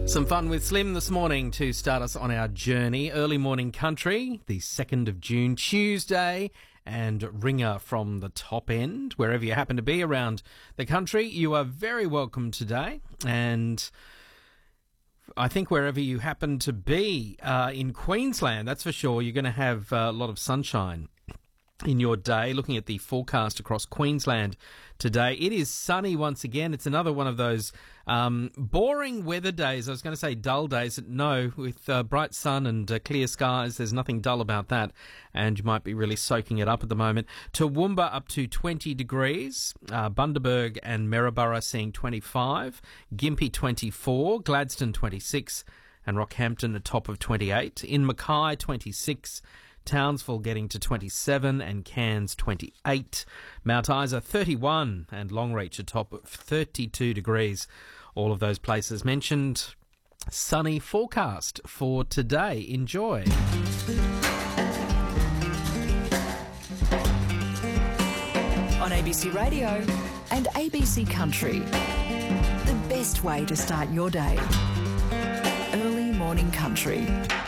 Some fun with Slim this morning to start us on our journey. Early morning country, the 2nd of June, Tuesday, and Ringer from the top end. Wherever you happen to be around the country, you are very welcome today. And I think wherever you happen to be in Queensland, that's for sure, you're going to have a lot of sunshine in your day. Looking at the forecast across Queensland today, it is sunny once again. It's another one of those boring weather days. I was going to say dull days. No, with bright sun and clear skies, there's nothing dull about that, and you might be really soaking it up at the moment. Toowoomba up to 20 degrees, Bundaberg and Maryborough seeing 25, Gympie 24, Gladstone 26, and Rockhampton the top of 28. In Mackay 26, Townsville getting to 27 and Cairns 28. Mount Isa 31 and Longreach atop of 32 degrees. All of those places mentioned. Sunny forecast for today. Enjoy. On ABC Radio and ABC Country. The best way to start your day. Early morning country.